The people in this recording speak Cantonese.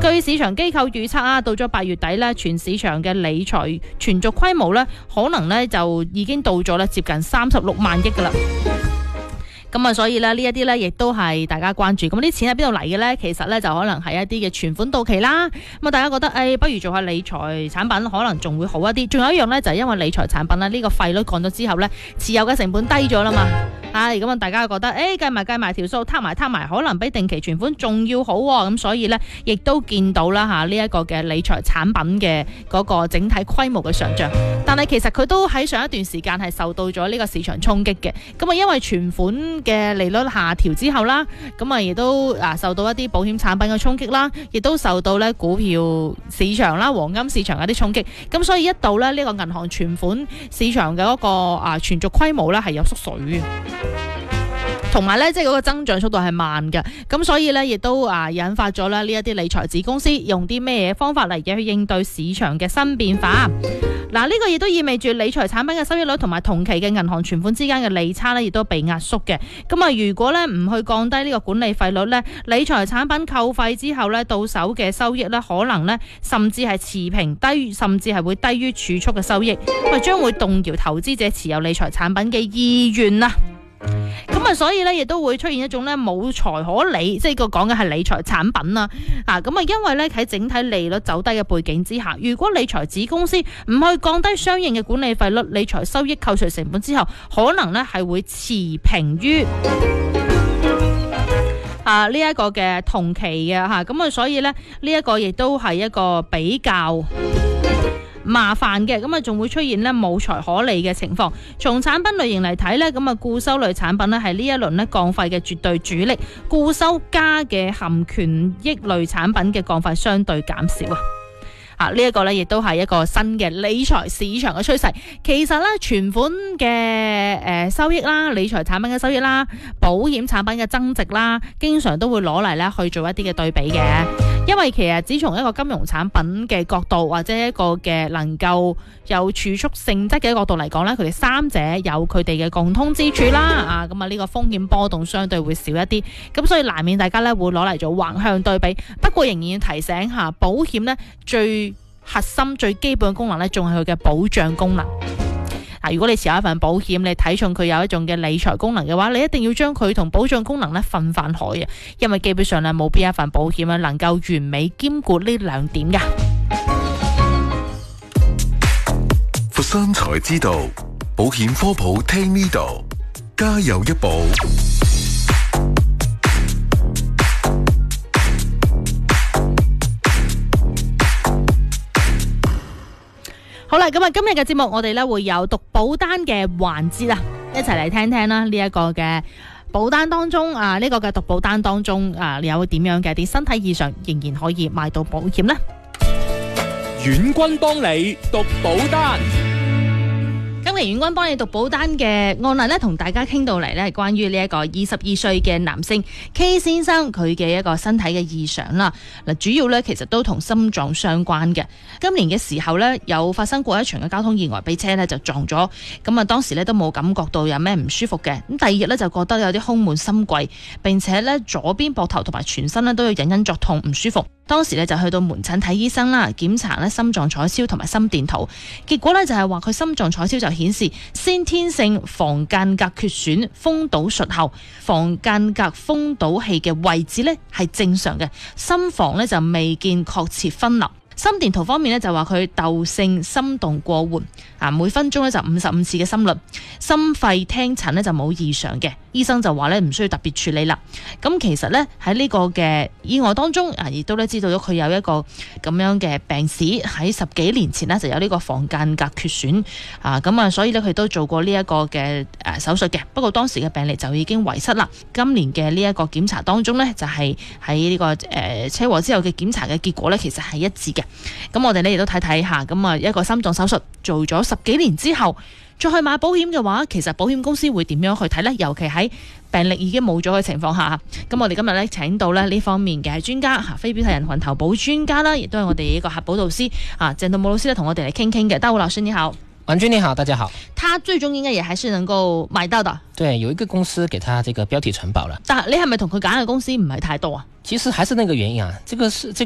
據市場機構預測啊，到咗8月底咧，全市場嘅理財存續規模咧，可能咧就已經到咗咧接近36萬億噶啦。咁啊，所以咧呢一啲咧，亦都係大家關注。咁啲錢喺邊度嚟嘅咧？其實咧就可能係一啲嘅存款到期啦。咁啊，大家覺得不如做下理財產品，可能仲會好一啲。仲有一樣咧，就係因為理財產品呢個費率降咗之後咧，持有嘅成本低咗啦嘛。咁啊，大家覺得計埋條數，攤埋，可能比定期存款仲要好喎。咁所以咧，亦都見到啦呢一個嘅理財產品嘅嗰個整體規模嘅上漲。但係其實佢都喺上一段時間係受到咗呢個市場衝擊嘅。咁啊，因為存款嘅利率下調之後啦，咁啊亦都受到一啲保險產品嘅衝擊啦，亦都受到咧股票市場啦、黃金市場嘅一啲衝擊。咁所以一度咧呢個銀行存款市場嘅嗰個存續規模咧係有縮水嘅。同埋咧，即係嗰個增長速度係慢嘅，咁所以咧亦都引發咗咧呢一啲理財子公司用啲咩方法嚟去應對市場嘅新變化。呢個亦都意味住理財產品嘅收益率同埋同期嘅銀行存款之間嘅利差咧，亦都被壓縮嘅。咁啊，如果咧唔去降低呢個管理費率咧，理財產品扣費之後咧到手嘅收益咧，可能咧甚至係持平低，甚至係會低於儲蓄嘅收益，咁啊將會動搖投資者持有理財產品嘅意願啊。咁啊，所以咧亦都會出現一種咧冇財可理，即係個講嘅係理財產品啦。咁啊，因為咧喺整體利率走低嘅背景之下，如果理財子公司唔去降低相應嘅管理費率，理財收益扣除成本之後，可能咧係會持平於呢一個嘅同期嘅吓。咁啊，所以咧呢一個亦都係一個比較麻煩嘅，咁啊仲會出現咧冇財可理嘅情況。從產品類型嚟睇咧，咁啊固收類產品咧係呢一輪咧降費嘅絕對主力，固收加嘅含權益類產品嘅降費相對減少啊。呢一個咧亦都係一個新嘅理財市場嘅趨勢。其實咧存款嘅收益啦，理財產品嘅收益啦，保險產品嘅增值啦，經常都會攞嚟咧去做一啲嘅對比嘅。因為其實只從一個金融產品嘅角度，或者一個嘅能夠有儲蓄性質嘅角度嚟講咧，佢哋三者有佢哋嘅共通之處啦。咁啊呢個風險波動相對會少一啲，咁所以難免大家咧會攞嚟做橫向對比。不過仍然要提醒下，保險咧最核心最基本嘅功能咧，仲係佢嘅保障功能。如果你持有一份保險，你睇重佢有一種嘅理財功能嘅話，你一定要將佢同保障功能咧分開嘅，因為基本上咧冇邊一份保險咧能夠完美兼顧呢兩點嘅。 佛山才知道，保險科普聽呢度，加油一步。 好啦，咁啊，今日嘅節目我哋咧會有讀保單嘅環節啦，一齊嚟聽聽啦。呢一個嘅保單當中呢個嘅讀保單當中你有點樣嘅啲身體異常，仍然可以買到保險呢？ 遠軍幫你讀保單。 今日遠軍幫你讀保單嘅案例咧，同大家傾到嚟咧，係關於呢一個22歲嘅男性 K 先生佢嘅一個身體嘅異常啦。嗱，主要咧其實都同心臟相關嘅。今年嘅時候咧，有發生過一場嘅交通意外，俾車咧就撞咗。咁啊，當時咧都冇感覺到有咩唔舒服嘅。咁第二日咧就覺得有啲胸悶心悸，並且咧左邊膊頭同埋全身咧都有隱隱作痛唔舒服。當時咧就去到門診睇醫生啦，檢查咧心臟彩超同埋心電圖，結果咧就係話佢心臟彩超就顯示先天性房間隔缺損，封堵術後房間隔封堵器嘅位置咧係正常嘅，心房咧就未見確切分流。心電圖方面咧就話佢竇性心動過緩，每分鐘咧就55次嘅心率，心肺聽診咧就冇異常嘅，醫生就話咧唔需要特別處理啦。咁其實咧喺呢個嘅意外當中亦都咧知道咗佢有一個咁樣嘅病史，喺10幾年前呢就有呢個房間隔缺損所以咧佢都做過呢一個嘅手術嘅，不過當時嘅病歷就已經遺失啦。今年嘅呢一個檢查當中咧就係喺呢個車禍之後嘅檢查嘅結果咧其實係一致嘅。咁我哋呢亦都睇睇下，咁一個心臟手術做咗10幾年之後，再去買保險嘅話，其實保險公司會點樣去睇呢？尤其喺病歷已經冇咗嘅情況下，咁我哋今日呢請到呢方面嘅專家非標題人群投保專家啦，亦都係我哋一個核保導師鄭道武老師咧，同我哋嚟傾傾嘅。道武老師你好。 婉君你好，大家好。 他最終應該也還是能夠買到的。 對，有一個公司給他這個標題承保了。 但你係咪同佢揀嘅公司唔係太多啊？ 其實還是那個原因啊，這個